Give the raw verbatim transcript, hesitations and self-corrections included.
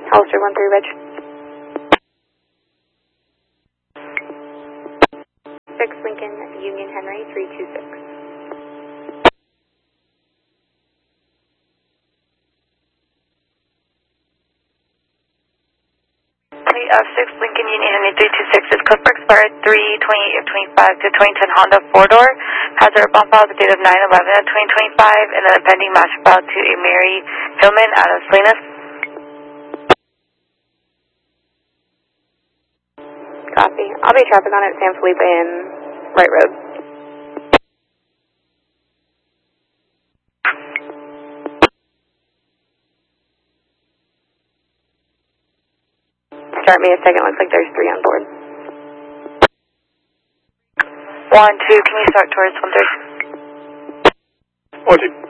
Hollister one three, Reg. six Lincoln Union Henry three two six. F six Lincoln Union Henry three two six is code for expired three twenty-eight of twenty-five to twenty ten Honda four-door. Has a bump file the date of nine eleven of twenty twenty-five and then a pending master file to a Mary Hillman out of Salinas. Copy. I'll be traffic on it, San Felipe and Wright Road. Start me a second, looks like there's three on board. One, two, can you start towards one thirty? One, two.